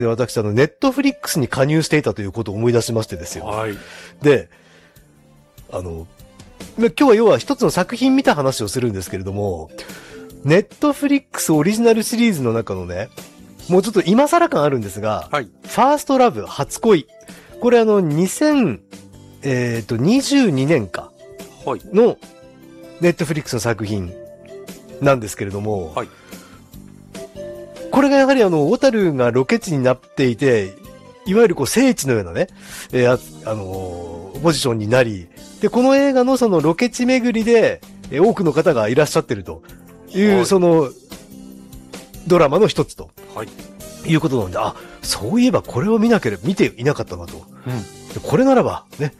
で、私、ネットフリックスに加入していたということを思い出しましてですよ。 はい。 で、今日は要は一つの作品見た話をするんですけれども、ネットフリックスオリジナルシリーズの中のね、もうちょっと今更感あるんですが、 はい。 ファーストラブ初恋。これ2022年かはい。 のネットフリックスの作品なんですけれども、 はい。 これがやはり小樽がロケ地になっていて、いわゆるこう聖地のようなね、ポジションになり、で、この映画のそのロケ地巡りで、多くの方がいらっしゃってるという、 はいその、ドラマの一つと。 はい。 いうことなんで、あ、そういえばこれを見ていなかったなと。 うん。 でこれならば、ね、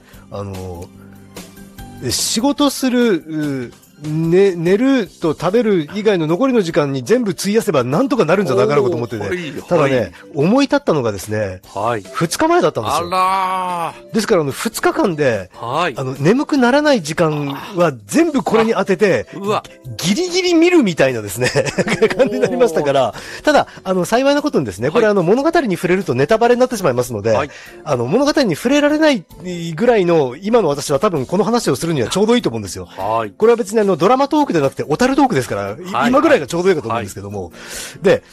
仕事する、寝ると食べる以外の残りの時間に全部費やせばなんとかなるんじゃなかろうかと思ってね。ただね、思い立ったのがですね、 はい。 2日前だったんですよ。 あですから2日間で、 らー。はい。 眠くならない時間は全部これに当てて、 うわ。 ギリギリ見るみたいなですね、感じになりましたから、ただ、幸いなことにですね、これ物語に触れるとネタバレになってしまいますので、 はい。 物語に触れられないぐらいの、今の私は多分この話をするにはちょうどいいと思うんですよ。 はい。 これは別にドラマトークでなくて、オタルトークですから、 はい今ぐらいがちょうどいいかと思うんですけども。で、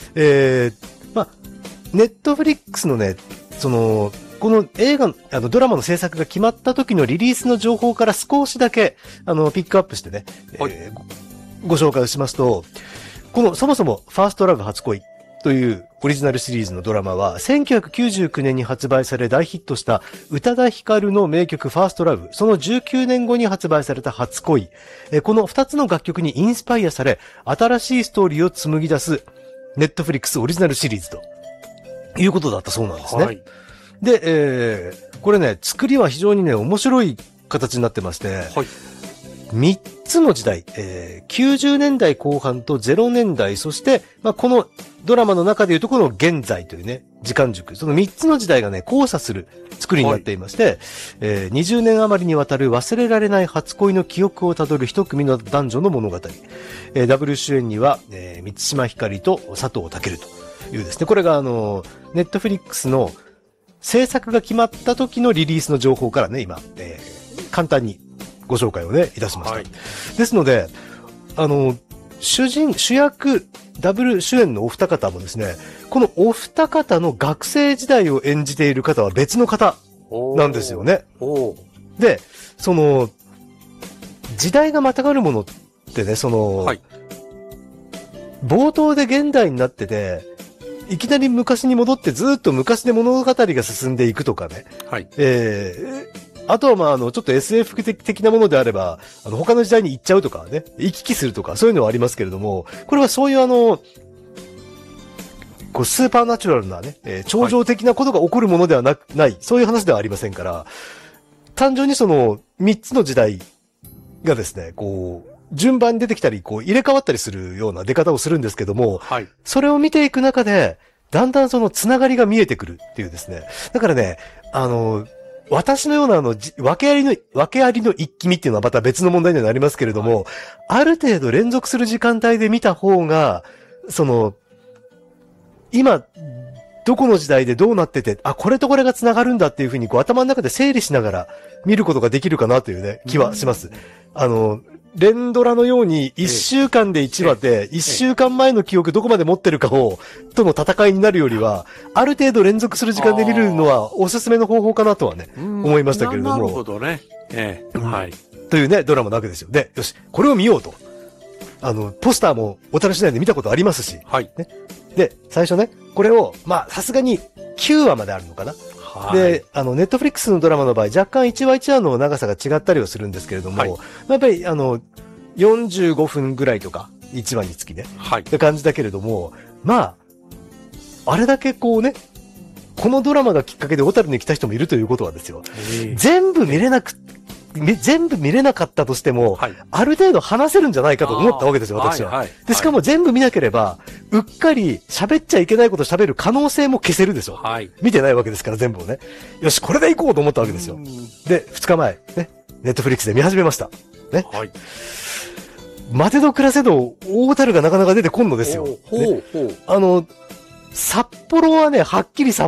ネットフリックスのね、この映画、ドラマの制作が決まった時のリリースの情報から少しだけ、ピックアップしてね、 はいご紹介をしますと、そもそも、ファーストラブ初恋というオリジナルシリーズのドラマは、1999年に発売され大ヒットした宇多田ヒカルの名曲ファーストラブ、その19年後に発売された初恋、この2つの楽曲にインスパイアされ、新しいストーリーを紡ぎ出す、ネットフリックスオリジナルシリーズということだったそうなんですね。 はい。 で、これね、作りは非常にね、面白い形になってまして、 はい。 3つの時代、90年代後半と0年代、そして、このドラマの中でいうとこの現在というね、時間軸、その3つの時代がね、交差する作りになっていまして、20年余りにわたる忘れられない初恋の記憶をたどる一組の男女の物語。ダブル主演には、満島ひかりと佐藤健というですね、これがネットフリックスの制作が決まった時のリリースの情報からね、今、簡単にご紹介をね、いたしました。 はい。 ですので、主役、ダブル主演のお二方もですね、このお二方の学生時代を演じている方は別の方なんですよね。 おー。 で、時代がまたがるものってね、 はい。 冒頭で現代になってて、いきなり昔に戻ってずっと昔で物語が進んでいくとかね。 はい。 あとはちょっと SF 的なものであれば、他の時代に行っちゃうとかね、行き来するとか、そういうのはありますけれども、これはそういうスーパーナチュラルなね、超常的なことが起こるものではない、そういう話ではありませんから、単純に3つの時代がですね、順番に出てきたり、入れ替わったりするような出方をするんですけども、 はい。 それを見ていく中で、だんだんつながりが見えてくるっていうですね。だからね、私のような訳ありの一気見っていうのはまた別の問題にはなりますけれども、ある程度連続する時間帯で見た方が、今、どこの時代でどうなってて、あ、これとこれが繋がるんだっていうふうに頭の中で整理しながら見ることができるかなというね、気はします。連ドラのように1週間で1話で、1週間前の記憶どこまで持ってるかとの戦いになるよりは、ある程度連続する時間で見るのはおすすめの方法かなとはね、思いましたけれども。 なるほどね。はい。 というね、ドラマなわけですよ。で、よし、これを見ようと。ポスターもお試し内で見たことありますし。 はい。 ね、で、最初ね、これを、さすがに9話まであるのかな。 はい。 で、ネットフリックスのドラマの場合、若干1話1話の長さが違ったりはするんですけれども、 はい、 やっぱり、45分ぐらいとか、1話につきね。 はい。 って感じだけれども、あれだけこのドラマがきっかけで小樽に来た人もいるということはですよ。全部見れなかったとしても、はい、ある程度話せるんじゃないかと思ったわけですよ、私は。はいはい、で、しかも全部見なければ、うっかり喋っちゃいけないこと喋る可能性も消せるでしょ。はい、見てないわけですから、全部をね。よし、これで行こうと思ったわけですよ。で、2日前、ね、ネットフリックスで見始めました。ね。はい。待てど暮らせど、大樽がなかなか出てこんのですよ。ね、 札幌はね、はっきり札